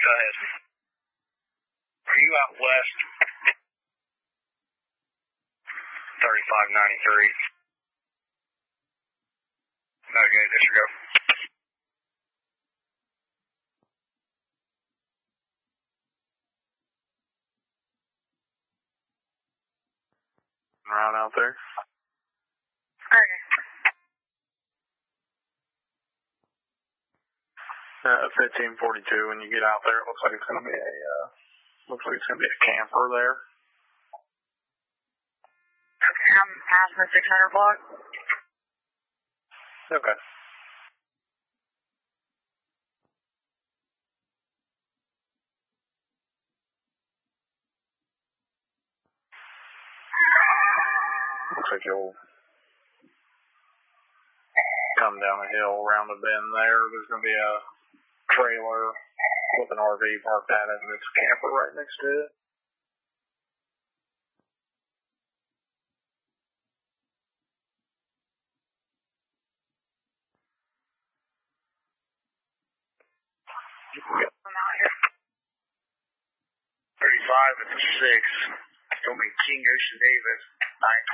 Go ahead. Are you out west? 3593. Okay, disregard. Right out there. Okay. 1542. When you get out there, it looks like it's gonna be a camper there. Okay, I'm past the 600 block. Okay. Looks like you'll come down the hill, around the bend there. There's going to be a trailer with an RV parked at it, and there's a camper right next to it. I'm out here. 35 at the 6. It's going to be King Ocean Davis. 9